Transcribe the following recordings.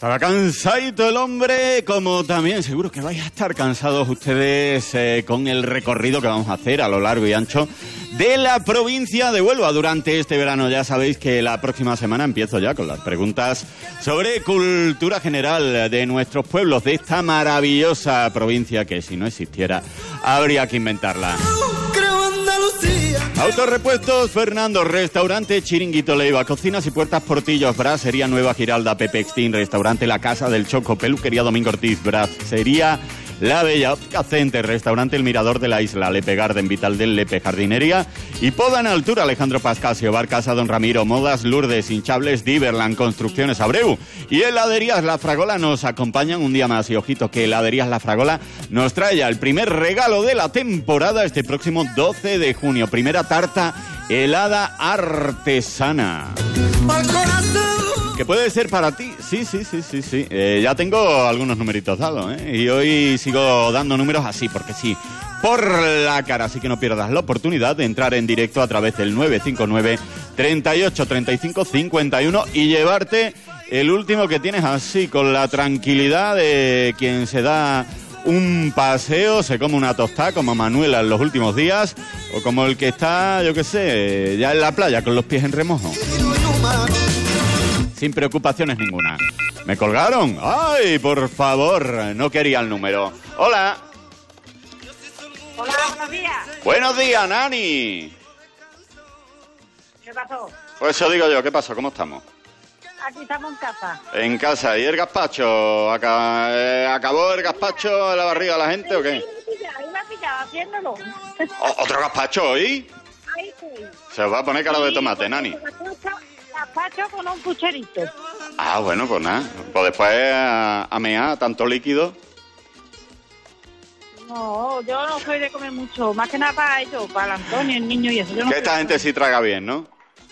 Estaba cansadito el hombre, como también seguro que vais a estar cansados ustedes con el recorrido que vamos a hacer a lo largo y ancho de la provincia de Huelva durante este verano. Ya sabéis que la próxima semana empiezo ya con las preguntas sobre cultura general de nuestros pueblos, de esta maravillosa provincia que si no existiera habría que inventarla. Autorepuestos Fernando, restaurante Chiringuito Leiva, cocinas y puertas Portillos, brasería Nueva Giralda, Pepe Extin, restaurante La Casa del Choco, peluquería Domingo Ortiz, brasería La Bella, Óptica Center, restaurante El Mirador de la Isla, Lepe Garden, Vital del Lepe, jardinería y poda en altura, Alejandro Pascasio, bar Casa Don Ramiro, modas Lourdes, hinchables Diverland, construcciones Abreu y heladerías La Fragola nos acompañan un día más. Y ojito que heladerías La Fragola nos trae ya el primer regalo de la temporada este próximo 12 de junio, primera tarta helada artesana. ¿Qué puede ser para ti? Sí. Ya tengo algunos numeritos dados, ¿eh? Y hoy sigo dando números así, porque sí, por la cara. Así que no pierdas la oportunidad de entrar en directo a través del 959 38 35 51 y llevarte el último que tienes así, con la tranquilidad de quien se da un paseo, se come una tostada como Manuela en los últimos días, o como el que está, yo qué sé, ya en la playa con los pies en remojo. Sin preocupaciones ninguna. ¿Me colgaron? ¡Ay, por favor! No quería el número. ¡Hola! Hola, buenos días. ¡Buenos días, Nani! ¿Qué pasó? Pues eso digo yo. ¿Qué pasó? ¿Cómo estamos? Aquí estamos en casa. En casa. ¿Y el gazpacho? ¿Acabó el gazpacho en la barriga de la gente o qué? Ahí me ha pillado haciéndolo. ¿Otro gazpacho hoy? Ahí estoy. Se os va a poner caldo de tomate, Nani. Gazpacho con un pucherito. Ah, bueno, pues nada. Pues después a mear tanto líquido. No, yo no soy de comer mucho. Más que nada para ellos, para el Antonio, el niño y eso. Yo no Que esta gente sí traga bien, ¿no?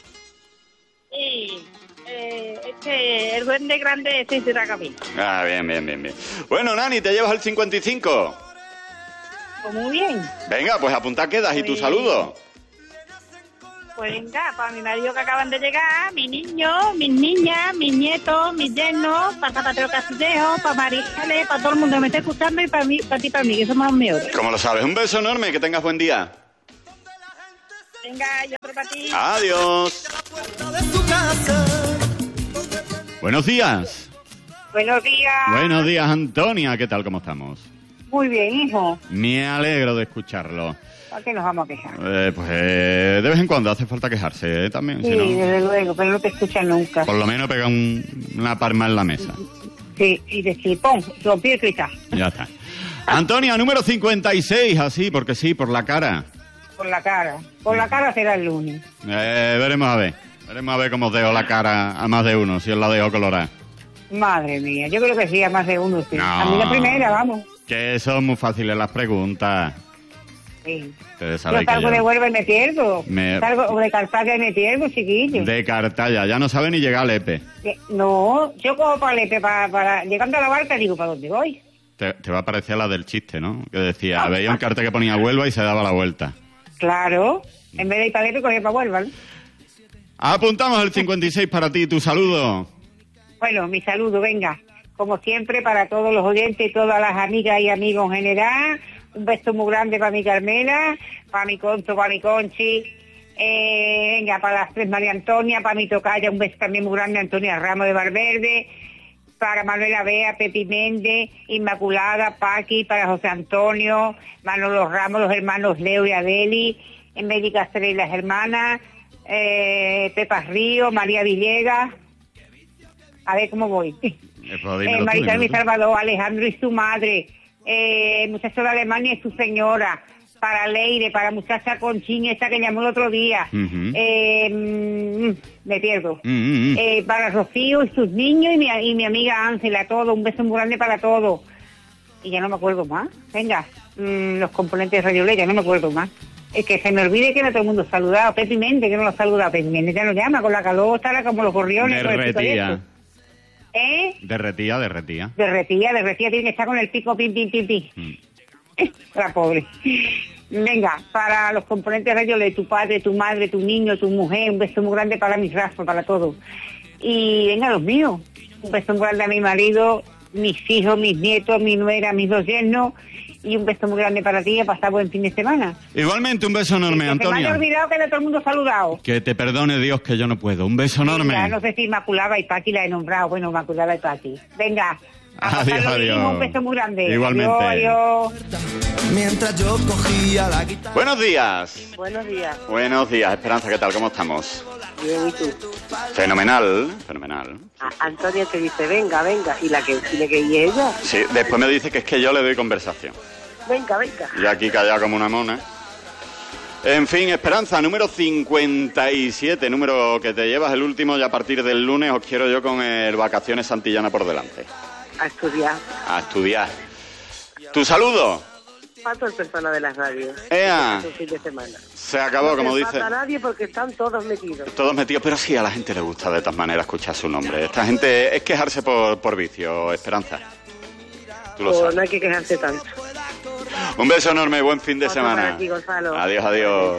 Sí. El duende grande sí se traga bien. Ah, bien. Bueno, Nani, ¿te llevas el 55? Pues muy bien. Venga, pues apunta quedas y tu saludo. Pues venga, para mi marido que acaban de llegar, mi niño, mis niñas, mis nietos, mis yernos, para Zapatero Castillejo, para Marijale, para todo el mundo que me esté escuchando y para mí, para ti, para mí, que somos los mejores. Como lo sabes, un beso enorme, que tengas buen día. Venga, yo otro para ti. Adiós. Buenos días. Buenos días. Buenos días, Antonia. ¿Qué tal? ¿Cómo estamos? Muy bien, hijo. Me alegro de escucharlo. ¿Por qué nos vamos a quejar? De vez en cuando hace falta quejarse, también. Sí, si no, desde luego, pero no te escuchan nunca. por lo menos pega una palma en la mesa. Sí, y decir, ¡pum!, rompí el cristal. Ya está. Antonia, número 56, así, porque sí, por la cara. Por la cara. Por la cara será el lunes. Veremos a ver. Veremos a ver cómo os dejo la cara a más de uno, si os la dejo colorada. Madre mía, yo creo que sí, a más de uno, sí. No. A mí la primera, vamos. Que son muy fáciles las preguntas. Sí. Ustedes Yo saben salgo que de Huelva y me pierdo. Me- Salgo de Cartagena y me pierdo, chiquillo. de Cartaya, ya no sabe ni llegar a Lepe. No, yo como para Lepe, para llegando a la barca, digo, ¿para dónde voy? Te va a parecer la del chiste, ¿no? Que decía, veía un cartel que ponía Huelva y se daba la vuelta. Claro, en vez de ir para Lepe, cogí para Huelva, ¿no? Apuntamos el 56 para ti, tu saludo. Bueno, mi saludo, venga. Como siempre, para todos los oyentes y todas las amigas y amigos en general. Un beso muy grande para mi Carmela, para mi Conto, para mi Conchi. Venga, para las tres María Antonia, para mi tocaya, un beso también muy grande, Antonia Ramos de Valverde. Para Manuela Bea, Pepi Méndez, Inmaculada, Paqui, para José Antonio, Manolo Ramos, los hermanos Leo y Adeli, Médica Estrella, las hermanas, Pepa Río, María Villegas. A ver cómo voy. María Carmen Salvador, Alejandro y su madre, muchacho de Alemania y su señora, para Leire, para muchacha Conchín, esta que llamó el otro día, me pierdo, para Rocío y sus niños y mi amiga Ángela, todo, un beso muy grande para todos. Y ya no me acuerdo más. Venga, los componentes de Radio Ley, ya no me acuerdo más. Es que se me olvide que no todo el mundo saludado. Pepi Méndez, que no lo ha saludado. Pepi Méndez ya lo llama, con la calor, estará como los gorriones. Derretía. Derretía, Derretía. tiene que estar con el pico, pim. La pobre. Venga, para los componentes de Radio Ley, tu padre, tu madre, tu niño, tu mujer, un beso muy grande para mis rasgos, para todos. Y venga, los míos. Un beso muy grande a mi marido, mis hijos, mis nietos, mi nuera, mis 2 yernos. Y un beso muy grande para ti y a pasar buen fin de semana. Igualmente, un beso enorme, Antonia. Se me ha olvidado que de todo el mundo saludado. Que te perdone Dios que yo no puedo. Un beso enorme. Venga, no sé si Inmaculada y Paqui la he nombrado. Bueno, Inmaculada y Paqui. Venga. Adiós, adiós. Un beso muy grande. Igualmente. Adiós. Mientras yo cogía la guitarra. Buenos días. Buenos días. Buenos días, Esperanza, ¿qué tal? ¿Cómo estamos? Bien, ¿y tú? Fenomenal, fenomenal. Antonia te dice, venga, y la que tiene que ir ella. Sí, después me dice que es que yo le doy conversación. Venga. Y aquí callado como una mona. En fin, Esperanza, número 57, número que te llevas el último, y a partir del lunes os quiero yo con el Vacaciones Santillana por delante. A estudiar. A estudiar. ¿Tu saludo? Para todas las personas de las radios. ¡Ea! Un fin de semana. Se acabó, como dice. No falta nadie porque están todos metidos. Todos metidos, pero sí, a la gente le gusta de todas maneras escuchar su nombre. Esta gente es quejarse por vicio, Esperanza. Tú lo sabes. No hay que quejarse tanto. Un beso enorme, buen fin de semana. Para ti, Gonzalo. Adiós, adiós.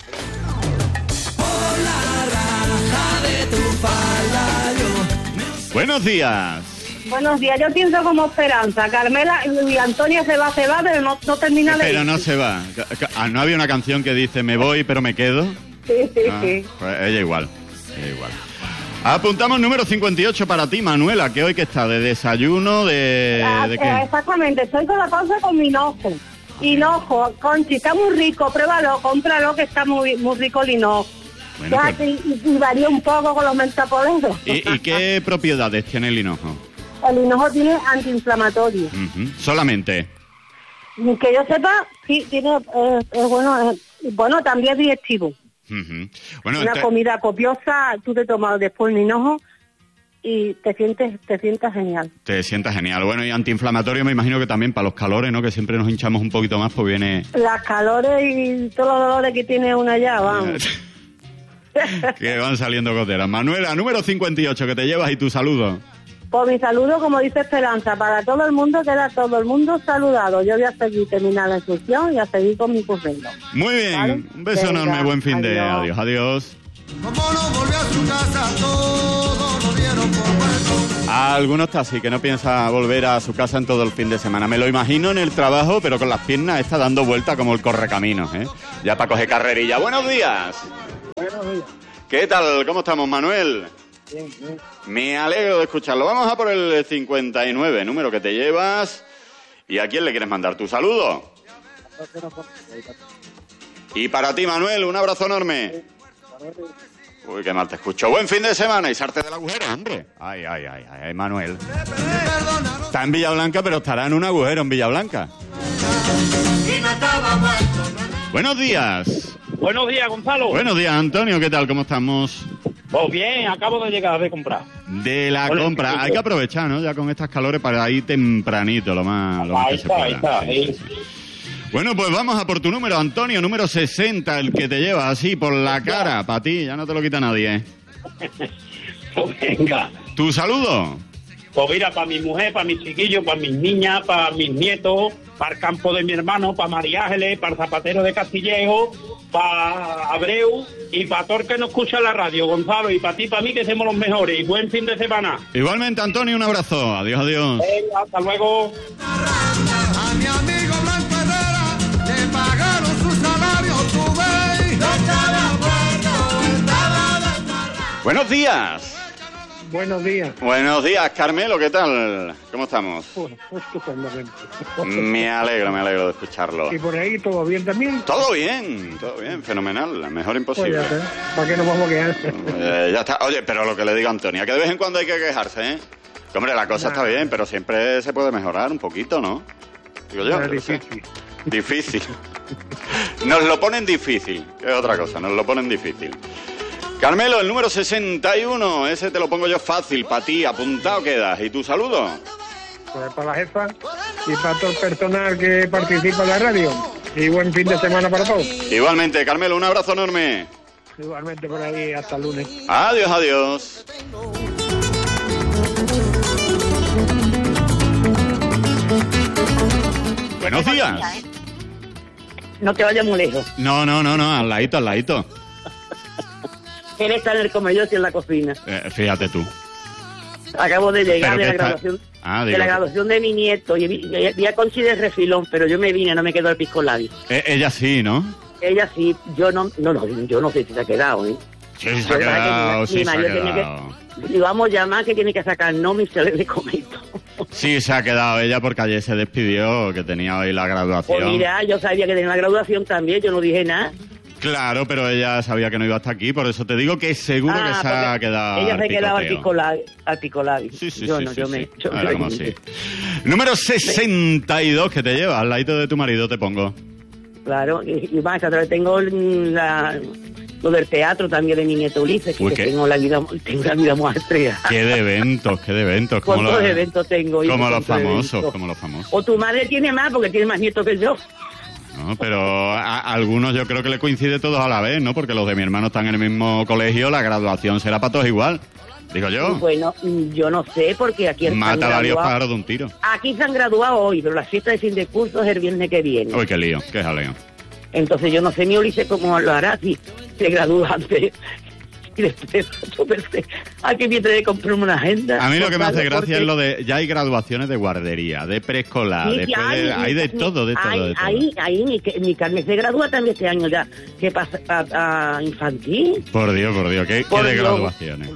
Buenos días. Buenos días, yo pienso como Esperanza. Carmela y Antonia se va, pero no termina de ir. Pero no se va. ¿No había una canción que dice me voy pero me quedo? Sí. Pues ella igual. Apuntamos número 58 para ti, Manuela, que hoy que está, de desayuno, ¿de qué? Exactamente, estoy con la cosa con mi hinojo. Hinojo, Conchi, está muy rico, pruébalo, cómpralo, que está muy rico el hinojo. Bueno, y varía un poco con los mentapoleros. ¿Y qué propiedades tiene el hinojo? El hinojo tiene antiinflamatorio. Solamente. Que yo sepa, sí, tiene, bueno, también es digestivo. Bueno, una comida copiosa, tú te tomas después un hinojo y te sientes genial. Te sientas genial. Bueno, y antiinflamatorio me imagino que también para los calores, ¿no? Que siempre nos hinchamos un poquito más, pues viene... Las calores y todos los dolores que tiene una ya, vamos. Que van saliendo goteras. Manuela, número 58, que te llevas y tu saludo. Pues mi saludo, como dice Esperanza, para todo el mundo, queda todo el mundo saludado. Yo voy a seguir terminar la instrucción y a seguir con mi currículum. Muy bien, ¿vale? Un beso enorme, buen fin de... Adiós. Como no volvió a su casa, todo lo dieron por muerto. Algunos taxis que no piensa volver a su casa en todo el fin de semana. Me lo imagino en el trabajo, pero con las piernas está dando vuelta como el correcaminos, ¿eh? Ya para coger carrerilla. Buenos días. Buenos días. ¿Qué tal? ¿Cómo estamos, Manuel? Bien. Me alegro de escucharlo. Vamos a por el 59, número que te llevas. ¿Y a quién le quieres mandar tu saludo? Y para ti, Manuel, un abrazo enorme. Uy, qué mal te escucho. Buen fin de semana y sarte del agujero, hombre. Ay, Manuel. Está en Villablanca, pero estará en un agujero en Villablanca. Buenos días. Buenos días, Gonzalo. Buenos días, Antonio. ¿Qué tal? ¿Cómo estamos? Pues bien, acabo de llegar de comprar. De la compra. Hay que aprovechar, ¿no? Ya con estas calores para ir tempranito, lo más que se pueda. Ahí está. Sí. Bueno, pues vamos a por tu número, Antonio, número 60, el que te lleva así por la cara, para ti, ya no te lo quita nadie, ¿eh? Pues venga. ¿Tu saludo? Pues mira, para mi mujer, para mis chiquillos, para mis niñas, para mis nietos, para el campo de mi hermano, para María Ángeles, para el zapatero de Castillejo, para Abreu y para todo el que nos escucha la radio, Gonzalo, y para ti, para mí, que somos los mejores. Y buen fin de semana. Igualmente, Antonio, un abrazo. Adiós. Venga, hasta luego. A mi amigo Blanco Herrera le pagaron su salario, tu vey. No estaba muerto, estaba desmarrado. Buenos días. Buenos días. Buenos días, Carmelo, ¿qué tal? ¿Cómo estamos? Bueno, estupendamente. Me alegro de escucharlo. ¿Y por ahí todo bien también? Todo bien, fenomenal, mejor imposible. Pues ya está. ¿Para qué nos vamos a quejar? Ya está. Oye, pero lo que le digo a Antonia, que de vez en cuando hay que quejarse, ¿eh? Que, hombre, la cosa está bien, pero siempre se puede mejorar un poquito, ¿no? Digo yo. Difícil. Nos lo ponen difícil, que es otra cosa, nos lo ponen difícil. Carmelo, el número 61, ese te lo pongo yo fácil, para ti, apuntado quedas. ¿Y tu saludo? Pues para la jefa y para todo el personal que participa en la radio. Y buen fin de semana para todos. Igualmente, Carmelo, un abrazo enorme. Igualmente por ahí, hasta el lunes. Adiós. Buenos días. No te vayas muy lejos. No, al ladito. Él está en el comedor y en la cocina. Fíjate tú. Acabo de llegar Pero de que la está- graduación. Ah, De digo la que- graduación de mi nieto. Y vi a Conchi de refilón, pero yo me vine, no me quedó el pisco labi. Ella sí, ¿no? Ella sí, yo no sé si se ha quedado, ¿eh? Sí, se ha Yo creo que quedado, mi sí se ha marido tiene quedado. Digo, vamos a llamar que tiene que sacar nombre y se le comento. Sí, se ha quedado ella porque ayer se despidió, que tenía hoy la Pues graduación. mira, yo sabía que tenía la graduación también, yo no dije nada. Claro, pero ella sabía que no iba hasta aquí, por eso te digo que seguro que se ha porque quedado ella al se quedaba al picoteo. picolabi. Sí, sí, yo sí, no, sí, yo sí. me... yo- Ahora yo- como sí. Número 62 que te llevas, al ladito de tu marido te pongo. Claro, y más, otra vez tengo lo del teatro también de mi nieto Ulises, Uy, que ¿qué? tengo la vida muy estrella. Qué de eventos. ¿Cuántos eventos tengo? hijo? Como los ¿Cuántos famosos, eventos? como los famosos. O tu madre tiene más, porque tiene más nietos que yo. No, pero a algunos yo creo que le coincide todos a la vez, ¿no? Porque los de mi hermano están en el mismo colegio, la graduación será para todos igual. Digo yo, Bueno, yo no sé, porque aquí se han mata varios graduado. pájaros de un tiro. Aquí se han graduado hoy, pero la fiesta de fin de curso es el viernes que viene. Uy, qué lío, qué jaleo. Entonces yo no sé mi Ulises cómo lo hará, si se gradúa antes. Y después, yo pensé, aquí me tengo que comprarme una agenda. A mí lo que me hace gracia porque- es lo de, ya hay graduaciones de guardería, de preescolar, Sí, después hay de todo, de todo, Ahí, de todo. ahí, mi Carmen se gradúa también este año ya. ¿Qué pasa? ¿A infantil? Por Dios, qué Por de Dios. graduaciones.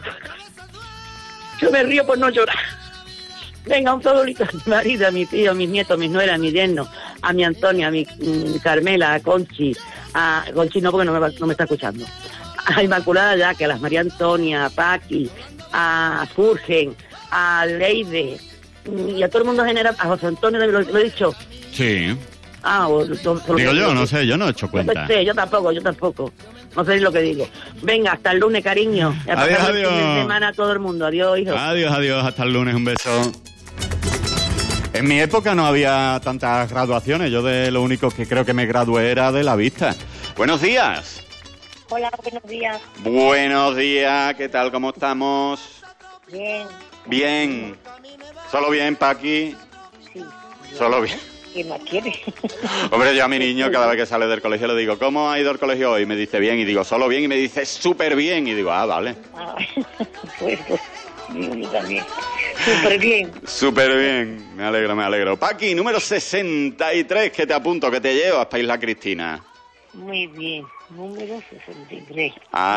Yo me río por no llorar. Venga, un saludito a mi marido, a mi tío, a mis nietos, a mis nueras, a mi yerno, a mi Antonia, a mi Carmela, a Conchi, a Conchi no porque no me está escuchando, a Inmaculada Yaque, a las María Antonia, a Paqui, a Furgen, a Leide, y a todo el mundo en general, a José Antonio, lo he dicho. Sí. Digo Digo yo, no sé, yo no he hecho cuenta. Yo tampoco. No sé lo que digo. Venga, hasta el lunes, cariño. Y a Adiós, pasar el fin adiós. de semana a todo el mundo. Adiós, hijo. Adiós, hasta el lunes, un beso. En mi época no había tantas graduaciones, yo de lo único que creo que me gradué era de la vista. Buenos días. Hola, buenos días. Buenos días, ¿qué tal? ¿Cómo estamos? Bien, Bien. ¿Solo bien, Paqui? sí. Solo bien. ¿Quién más quiere? Hombre, yo a mi niño cada vez que sale del colegio le digo, ¿cómo ha ido el colegio hoy? Me dice bien, y digo, solo bien, y me dice súper bien, y digo, ah, vale. Ah, pues, yo también. Súper bien. Súper bien, me alegro. Paqui, número 63, que te apunto, que te llevas para Isla Cristina. Muy bien. Número 63.